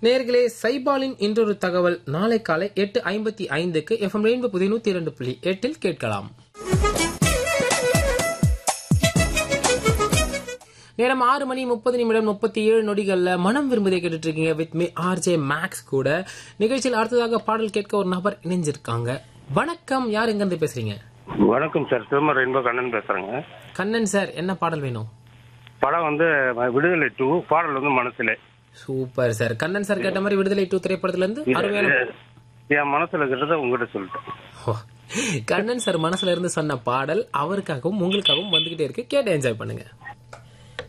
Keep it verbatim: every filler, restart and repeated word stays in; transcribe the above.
நேர்களே, சைபாலின் இன்றொரு தகவல் நாளை காலை எட்டு ஐம்பத்தி ஐந்துக்கு எஃப்எம் ரெயின்போ புதிய நூத்தி இரண்டு புள்ளி எட்டில் கேட்கலாம். நேரம் ஆறு மணி முப்பது நிமிடம் முப்பத்தி ஏழு நொடிகள்ல மனம் விரும்புதை கேட்டுட்டு இருக்கீங்க வித் மீ ஆர்ஜே மேக்ஸ் கூட. நிகழ்ச்சியில் அடுத்ததாக பாடல் கேட்க ஒரு நபர் இணைஞ்சிருக்காங்க. வணக்கம், யார் எங்க இருந்து பேசுறீங்க? வணக்கம் சார், சிதம்பரம் ரெயின்போ கண்ணன் பேசுறேங்க. கண்ணன் சார், என்ன பாடல் வேணும்? படம் வந்து விடுதலை டூ, பாடல் வந்து மனசுல. Super sir. கண்ணன் சார் கேட்ட மாதிரி விடுதலை டூ திரைப்படத்துல இருந்து அருமையான என் மனசுல இருக்கிறத உங்ககிட்ட சொல்லிட்டேன். கண்ணன் சார் மனசுல இருந்து சொன்ன பாடல் அவருக்காகவும் உங்களுக்காகவும் வந்துகிட்டே இருக்கு. கேட்டு என்ஜாய் பண்ணுங்க.